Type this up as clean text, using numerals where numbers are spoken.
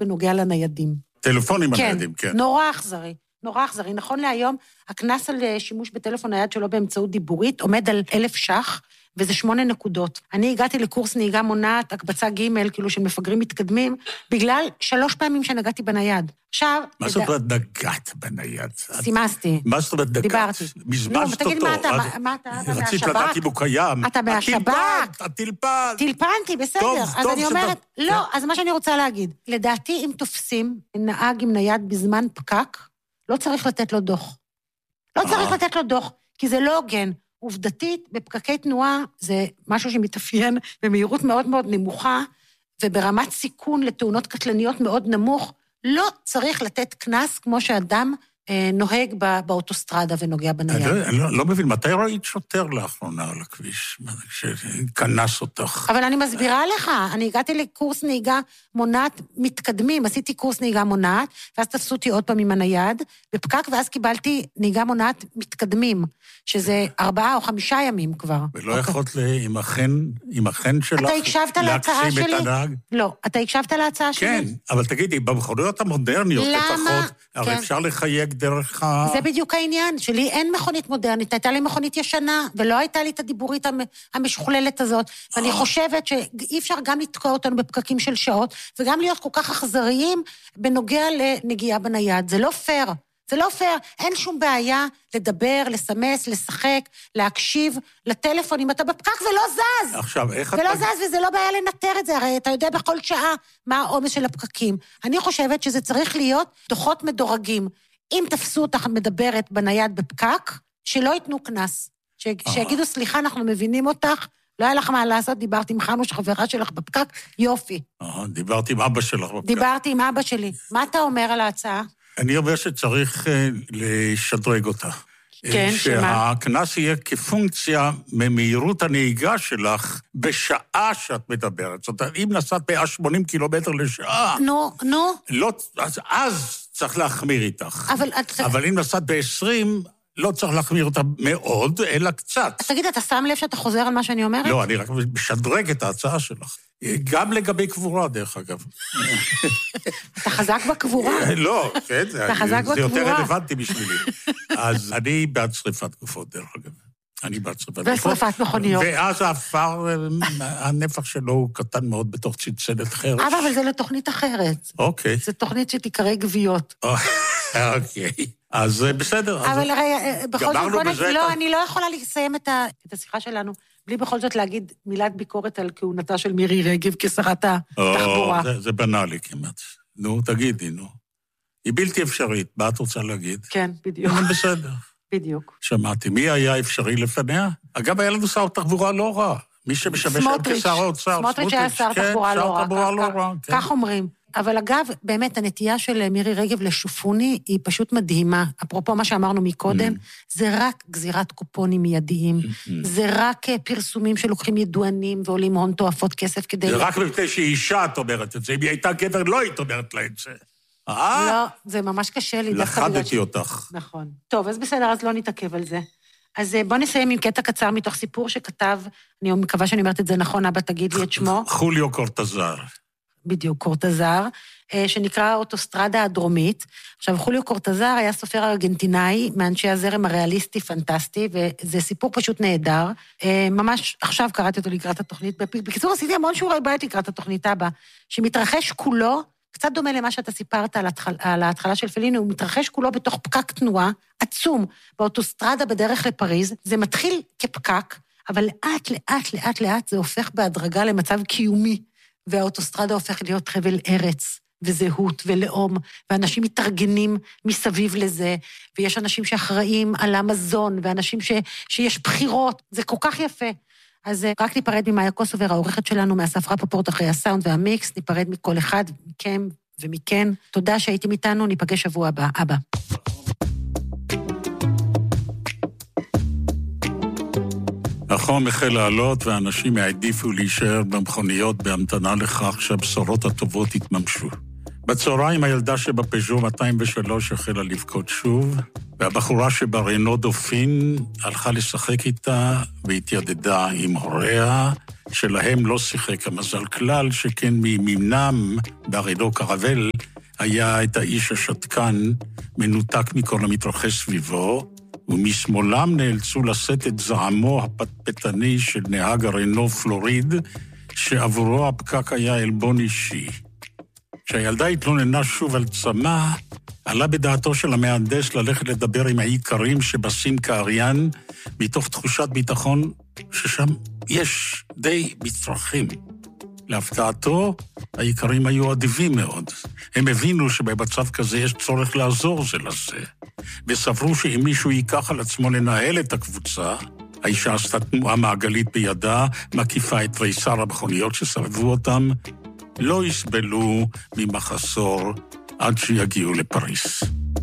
בנוגע לניידים. טלפונים הניידים, כן. נורא אכזרי. נורא אכזרי. נכון להיום, הקנס על שימוש בטלפון נייד שלו באמצעות דיבורית עומד על 1,000 ש"ח, וזה 8 נקודות. אני הגעתי לקורס נהיגה מונעת, הקבצה ג' כאילו של מפגרים מתקדמים, בגלל 3 פעמים שנגעתי בנייד. עכשיו... מה זאת אומרת נגעת בנייד? סימסתי. מה זאת אומרת נגעת? דיברתי. מזבזת אותו. תגיד, מה אתה מהשב"כ? רצית לדעת אם הוא קיים. אתה מהשב"כ. טלפנת. טלפנתי, בסדר. אז אני אומרת, לא, אז מה שאני רוצה להגיד, לדעתי אם תופסים נהג עם נייד בזמן פקק, לא צריך לתת לו דוח. לא צריך לתת לו דוח, כי זה לא הוגן. עובדתית, בפקקי תנועה זה משהו שמתאפיין במהירות מאוד מאוד נמוכה, וברמת סיכון לתאונות קטלניות מאוד נמוך, לא צריך לתת קנס כמו שאדם נוהג באוטוסטרדה ונוגע בנייד. אני לא מבין, מתי ראית שוטר לאחרונה על הכביש, שכנס אותך? אבל אני מסבירה לך, אני הגעתי לקורס נהיגה מונעת מתקדמים, עשיתי קורס נהיגה מונעת, ואז תפסו אותי עוד פעם עם הנייד, בפקק, ואז קיבלתי נהיגה מונעת מתקדמים, שזה 4 או 5 ימים כבר. ולא יכולת עם החן שלך להקשים את הנהג? לא, אתה הקשבת להצעה שלי? כן, אבל תגידי, במכוניות המודרניות לפחות, הרי אפשר לחייג דרך זה בדיוק העניין, שלי אין מכונית מודרנית, הייתה לי מכונית ישנה, ולא הייתה לי את הדיבורית המשוכללת הזאת, ואני חושבת שאי אפשר גם לתקוע אותנו בפקקים של שעות, וגם להיות כל כך אכזריים בנוגע לנגיעה בנייד, זה לא פייר. זה לא פייר, אין שום בעיה לדבר, לסמס, לשחק, להקשיב לטלפון, אם אתה בפקק ולא זז. עכשיו, איך ולא זז, וזה לא בעיה לנטר את זה, הרי אתה יודע בכל שעה מה העומס של הפקקים. אני חושבת שזה צריך להיות דוחות מדורגים. אם תפסו אותך מדברת בנייד בפקק, שלא ייתנו קנס. שיגידו, סליחה, אנחנו מבינים אותך, לא היה לך מה לעשות, דיברתי עם חנוש, חברה שלך בפקק, יופי. דיברתי עם אבא שלך בפקק. דיברתי עם אבא שלי. מה אתה אומר על ההצעה? אני אומר שצריך לשדרג אותה. כן, שמה? שהכנס יהיה כפונקציה ממהירות הנהיגה שלך בשעה שאת מדברת. זאת אומרת, אם נסעת 180 קילומטר לשעה... נו. לא, אז צריך להחמיר איתך. אבל אם נסעת ב-20, לא צריך להחמיר אותה מאוד, אלא קצת. תגיד, אתה שם לב שאתה חוזר על מה שאני אומרת? לא, אני רק משדרג את ההצעה שלך. גם לגבי קבורה, דרך אגב. אתה חזק בקבורה? לא, כן, זה יותר רלוונטי בשבילי. אז אני בעד שריפת גופות, דרך אגב. אני בעד שריפת גופות. ושריפת מכוניות. ואז האפר, הנפח שלו הוא קטן מאוד בתוך צלצלת חרש. אבל זה לתוכנית אחרת. אוקיי. זו תוכנית שתיקרא גוויות. אוקיי. אז בסדר. אבל בכל זאת, אני לא יכולה לסיים את השיחה שלנו. בלי בכל זאת להגיד מילת ביקורת על כהונתה של מירי רגב כשרת התחבורה. זה בנאלי כמעט. נו, תגידי, נו. היא בלתי אפשרית, מה את רוצה להגיד? כן, בדיוק. בסדר. בדיוק. שמעתי, מי היה אפשרי לפניה? אגב, היה לנו שר תחבורה לא רע. מי שמשמש כשר האוצר. סמוטריץ' היה שר תחבורה לא רע. כך אומרים. אבל אגב, באמת, הנטייה של מירי רגב לשופוני היא פשוט מדהימה. אפרופו מה שאמרנו מקודם, זה רק גזירת קופונים מיידיים, זה רק פרסומים שלוקחים ידוענים ועולים הון תועפות כסף כדי... זה רק מפני שהיא אישה, את אומרת את זה. אם היא הייתה גבר, לא היית אומרת לה את זה. לא, זה ממש קשה לי. לחדתי אותך. נכון. טוב, אז בסדר, אז לא נתעכב על זה. אז בוא נסיים עם קטע קצר מתוך סיפור שכתב, אני מקווה שאני אומרת את זה נכון, אבא תגיד לי את שמו. חוליו קורטזר. בדיוק, קורטזר, שנקרא אוטוסטרדה הדרומית. עכשיו, חוליו קורטזר היה סופר ארגנטינאי, מאנשי הזרם הריאליסטי פנטסטי, וזה סיפור פשוט נהדר. ממש עכשיו קראתי אותו לקראת התוכנית. בקיצור, עשיתי המון שיעורי בית לקראת התוכנית הבאה, שמתרחש כולו, קצת דומה למה שאתה סיפרת על ההתחלה של פליני, הוא מתרחש כולו בתוך פקק תנועה עצום, באוטוסטרדה בדרך לפריז. זה מתחיל כפקק, אבל לאט זה הופך בהדרגה למצב קיומי, והאוטוסטרדה הופכת להיות חבל ארץ, וזהות ולאום, ואנשים מתארגנים מסביב לזה, ויש אנשים שאחראים על המזון, ואנשים שיש בחירות, זה כל כך יפה. אז רק ניפרד ממאיה קוסובר, העורכת שלנו מאסף רפפורט אחרי הסאונד והמיקס, ניפרד מכל אחד, מכם ומכן. תודה שהייתם איתנו, ניפגש שבוע הבא. אבא. החום החל לעלות, ואנשים העדיפו להישאר במכוניות בהמתנה לכך שהבשורות הטובות יתממשו. בצהריים הילדה שבפז'ו 203 החלה לבכות שוב, והבחורה שברנו דופין הלכה לשחק איתה והתיידדה עם הוריה, שלהם לא שיחק המזל כלל, שכן מימינם, בארידו קרבל, היה את האיש השתקן, מנותק מכל המתרחש סביבו, ומשמאלם נאלצו לשאת את זעמו הפטפטני של נהג הרנו פלוריד, שעבורו הפקק היה אלבון אישי. כשהילדה התלוננה שוב על צמא, עלה בדעתו של המהנדס ללכת לדבר עם העיקרים שבשים כאריין, מתוך תחושת ביטחון ששם יש די מצרכים. להפתעתו, העיקרים היו אדיבים מאוד. הם הבינו שבמצב כזה יש צורך לעזור זה לזה, וסברו שאם מישהו ייקח על עצמו לנהל את הקבוצה, האישה עשתה תנועה מעגלית בידה, מקיפה את תריסר המכוניות שסבבו אותם, לא יסבלו ממחסור עד שיגיעו לפריס.